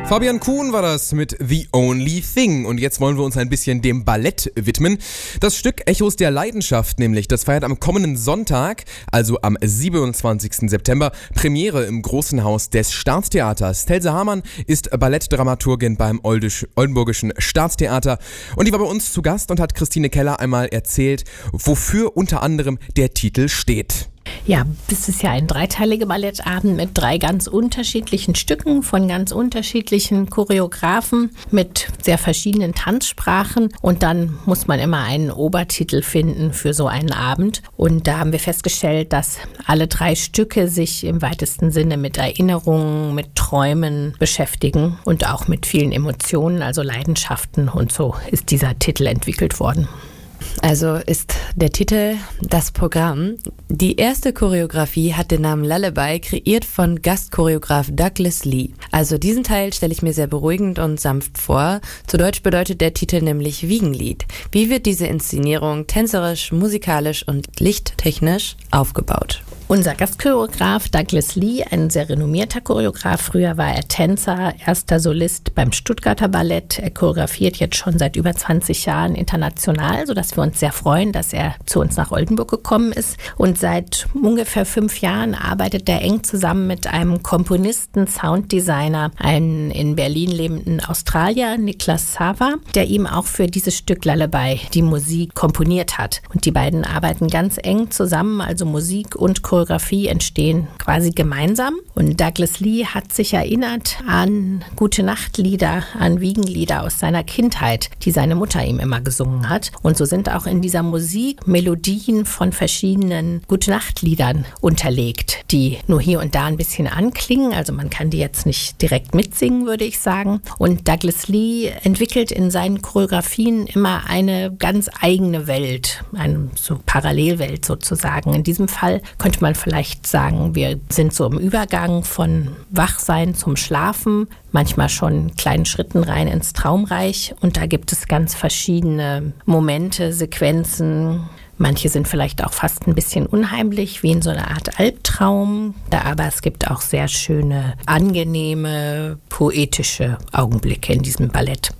Fabian Kuhn war das mit The Only Thing. Und jetzt wollen wir uns ein bisschen dem Ballett widmen. Das Stück Echos der Leidenschaft nämlich, das feiert am kommenden Sonntag, also am 27. September, Premiere im Großen Haus des Staatstheaters. Telse Hamann ist Ballettdramaturgin beim Oldenburgischen Staatstheater. Und die war bei uns zu Gast und hat Christine Keller einmal erzählt, wofür unter anderem der Titel steht. Ja, das ist ja ein dreiteiliger Ballettabend mit 3 ganz unterschiedlichen Stücken von ganz unterschiedlichen Choreografen mit sehr verschiedenen Tanzsprachen. Und dann muss man immer einen Obertitel finden für so einen Abend. Und da haben wir festgestellt, dass alle 3 Stücke sich im weitesten Sinne mit Erinnerungen, mit Träumen beschäftigen und auch mit vielen Emotionen, also Leidenschaften. Und so ist dieser Titel entwickelt worden. Also ist der Titel das Programm. Die erste Choreografie hat den Namen Lullaby, kreiert von Gastchoreograf Douglas Lee. Also diesen Teil stelle ich mir sehr beruhigend und sanft vor. Zu Deutsch bedeutet der Titel nämlich Wiegenlied. Wie wird diese Inszenierung tänzerisch, musikalisch und lichttechnisch aufgebaut? Unser Gastchoreograf Douglas Lee, ein sehr renommierter Choreograf. Früher war er Tänzer, erster Solist beim Stuttgarter Ballett. Er choreografiert jetzt schon seit über 20 Jahren international, sodass wir uns sehr freuen, dass er zu uns nach Oldenburg gekommen ist. Und seit ungefähr 5 Jahren arbeitet er eng zusammen mit einem Komponisten, Sounddesigner, einem in Berlin lebenden Australier, Niklas Sava, der ihm auch für dieses Stück Lullaby die Musik komponiert hat. Und die beiden arbeiten ganz eng zusammen, also Musik und Choreografie entstehen quasi gemeinsam. Und Douglas Lee hat sich erinnert an Gute-Nacht-Lieder, an Wiegenlieder aus seiner Kindheit, die seine Mutter ihm immer gesungen hat. Und so sind auch in dieser Musik Melodien von verschiedenen Gute-Nacht-Liedern unterlegt, die nur hier und da ein bisschen anklingen. Also man kann die jetzt nicht direkt mitsingen, würde ich sagen. Und Douglas Lee entwickelt in seinen Choreografien immer eine ganz eigene Welt, eine so Parallelwelt sozusagen. In diesem Fall könnte man vielleicht sagen, wir sind so im Übergang von Wachsein zum Schlafen, manchmal schon in kleinen Schritten rein ins Traumreich. Und da gibt es ganz verschiedene Momente, Sequenzen. Manche sind vielleicht auch fast ein bisschen unheimlich, wie in so einer Art Albtraum. Aber es gibt auch sehr schöne, angenehme, poetische Augenblicke in diesem Ballett.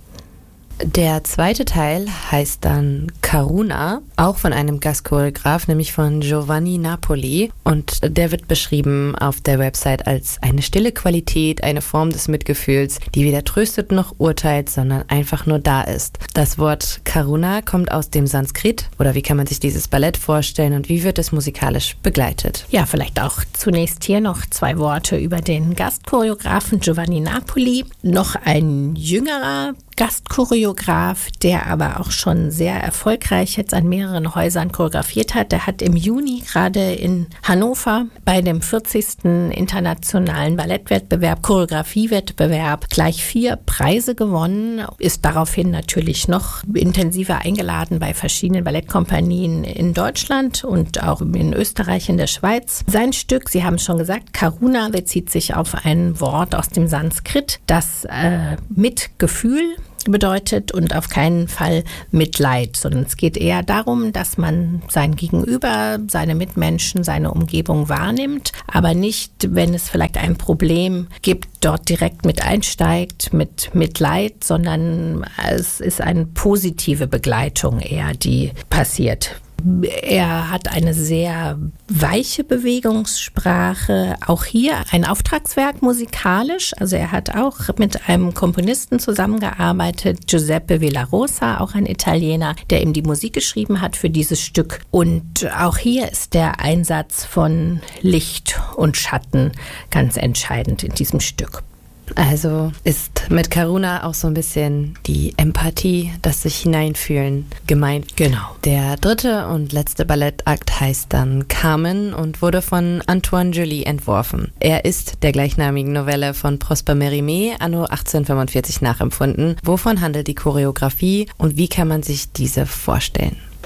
Der zweite Teil heißt dann Karuna, auch von einem Gastchoreograf, nämlich von Giovanni Napoli. Und der wird beschrieben auf der Website als eine stille Qualität, eine Form des Mitgefühls, die weder tröstet noch urteilt, sondern einfach nur da ist. Das Wort Karuna kommt aus dem Sanskrit. Oder wie kann man sich dieses Ballett vorstellen und wie wird es musikalisch begleitet? Ja, vielleicht auch zunächst hier noch 2 Worte über den Gastchoreografen Giovanni Napoli. Noch ein jüngerer Gastchoreograf, der aber auch schon sehr erfolgreich jetzt an mehreren Häusern choreografiert hat. Der hat im Juni gerade in Hannover bei dem 40. internationalen Ballettwettbewerb, Choreografiewettbewerb, gleich 4 Preise gewonnen, ist daraufhin natürlich noch intensiver eingeladen bei verschiedenen Ballettkompanien in Deutschland und auch in Österreich, in der Schweiz. Sein Stück, Sie haben es schon gesagt, Karuna, bezieht sich auf ein Wort aus dem Sanskrit, das Mitgefühl bedeutet und auf keinen Fall Mitleid, sondern es geht eher darum, dass man sein Gegenüber, seine Mitmenschen, seine Umgebung wahrnimmt, aber nicht, wenn es vielleicht ein Problem gibt, dort direkt mit einsteigt, mit Mitleid, sondern es ist eine positive Begleitung eher, die passiert. Er hat eine sehr weiche Bewegungssprache, auch hier ein Auftragswerk musikalisch, also er hat auch mit einem Komponisten zusammengearbeitet, Giuseppe Villarosa, auch ein Italiener, der ihm die Musik geschrieben hat für dieses Stück. Und auch hier ist der Einsatz von Licht und Schatten ganz entscheidend in diesem Stück. Also ist mit Karuna auch so ein bisschen die Empathie, das sich hineinfühlen gemeint. Genau. Der 3. und letzte Ballettakt heißt dann Carmen und wurde von Antoine Joly entworfen. Er ist der gleichnamigen Novelle von Prosper Mérimée anno 1845 nachempfunden. Wovon handelt die Choreografie und wie kann man sich diese vorstellen?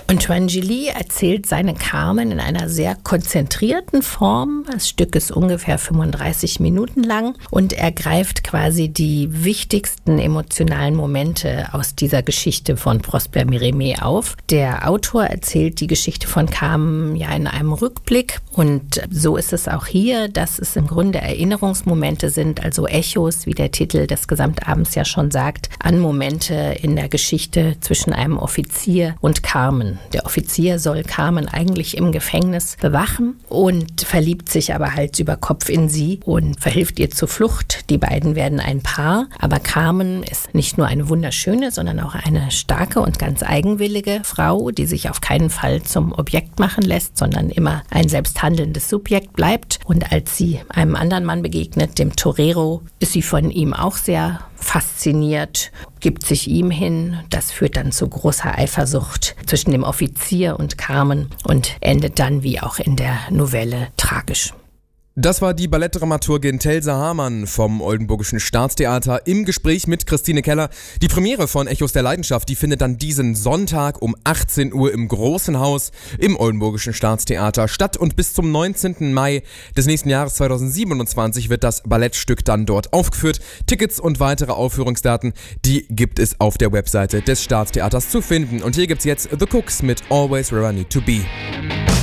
Und Trangeli erzählt seine Carmen in einer sehr konzentrierten Form. Das Stück ist ungefähr 35 Minuten lang und er greift quasi die wichtigsten emotionalen Momente aus dieser Geschichte von Prosper Mérimée auf. Der Autor erzählt die Geschichte von Carmen ja in einem Rückblick und so ist es auch hier, dass es im Grunde Erinnerungsmomente sind, also Echos, wie der Titel des Gesamtabends ja schon sagt, an Momente in der Geschichte zwischen einem Offizier und Carmen. Der Offizier soll Carmen eigentlich im Gefängnis bewachen und verliebt sich aber Hals über Kopf in sie und verhilft ihr zur Flucht. Die beiden werden ein Paar, aber Carmen ist nicht nur eine wunderschöne, sondern auch eine starke und ganz eigenwillige Frau, die sich auf keinen Fall zum Objekt machen lässt, sondern immer ein selbsthandelndes Subjekt bleibt. Und als sie einem anderen Mann begegnet, dem Torero, ist sie von ihm auch sehr fasziniert, gibt sich ihm hin. Das führt dann zu großer Eifersucht zwischen dem Offizier und Carmen und endet dann wie auch in der Novelle tragisch. Das war die Ballettdramaturgin Telsa Hamann vom Oldenburgischen Staatstheater im Gespräch mit Christine Keller. Die Premiere von Echos der Leidenschaft, die findet dann diesen Sonntag um 18 Uhr im Großen Haus im Oldenburgischen Staatstheater statt und bis zum 19. Mai des nächsten Jahres 2027 wird das Ballettstück dann dort aufgeführt. Tickets und weitere Aufführungsdaten, die gibt es auf der Webseite des Staatstheaters zu finden. Und hier gibt's jetzt The Cooks mit Always Where I Need to Be.